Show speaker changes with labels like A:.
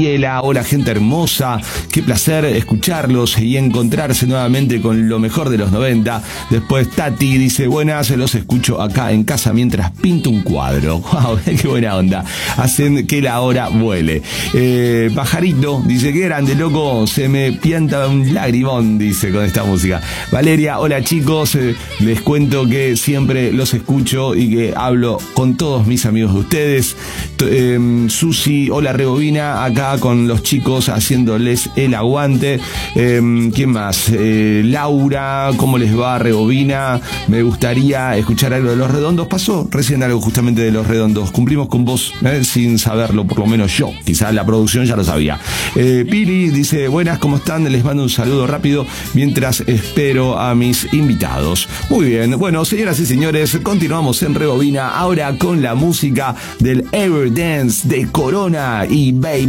A: Hola gente hermosa, qué placer escucharlos y encontrarse nuevamente con lo mejor de los 90. Después Tati dice, buenas, los escucho acá en casa mientras pinto un cuadro. Wow, qué buena onda, hacen que la hora vuele. Pajarito dice, qué grande loco, se me pianta un lagrimón, dice con esta música. Valeria, hola chicos, les cuento que siempre los escucho y que hablo con todos mis amigos de ustedes. Susi, hola Rebobina, acá con los chicos haciéndoles el aguante. ¿Quién más? Laura, ¿cómo les va Rebobina? Me gustaría escuchar algo de Los Redondos. Pasó recién algo justamente de Los Redondos. Cumplimos con vos sin saberlo, por lo menos yo. Quizás la producción ya lo sabía. Pili dice, buenas, ¿cómo están? Les mando un saludo rápido mientras espero a mis invitados. Muy bien, bueno, señoras y señores, continuamos en Rebobina ahora con la música del Everdance de Corona y Baby